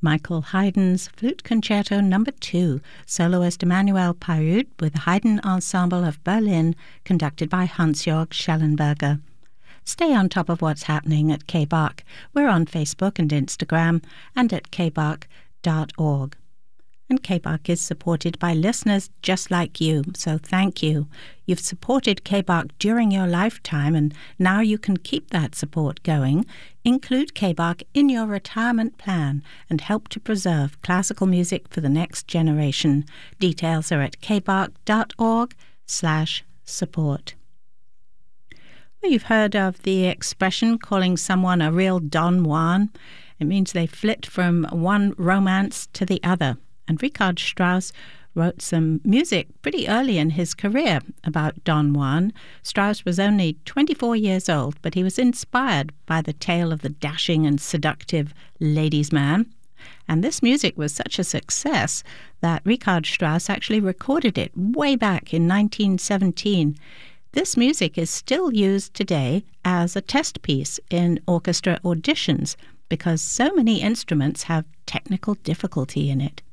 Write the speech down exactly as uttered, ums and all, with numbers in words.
Michael Haydn's Flute Concerto Number two, soloist Emanuel Pahud with the Haydn Ensemble of Berlin, conducted by Hans-Jörg Schellenberger. Stay on top of what's happening at K B A R C. We're on Facebook and Instagram and at k b a r c dot org. And K B A R C is supported by listeners just like you, so thank you. You've supported K B A R C during your lifetime, and now you can keep that support going. Include K B A R C in your retirement plan and help to preserve classical music for the next generation. Details are at k b a r c dot org slash support. Well, you've heard of the expression calling someone a real Don Juan. It means they flit from one romance to the other. And Richard Strauss wrote some music pretty early in his career about Don Juan. Strauss was only twenty-four years old, but he was inspired by the tale of the dashing and seductive ladies' man. And this music was such a success that Richard Strauss actually recorded it way back in nineteen seventeen. This music is still used today as a test piece in orchestra auditions because so many instruments have technical difficulty in it.